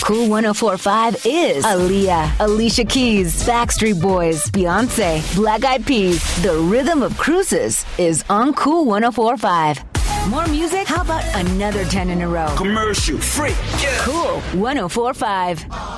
Cool 104.5 is Aaliyah, Alicia Keys, Backstreet Boys, Beyonce, Black Eyed Peas. The rhythm of cruises is on Cool 104.5. More music? How about another 10 in a row? Commercial free. Yeah. Cool 104.5.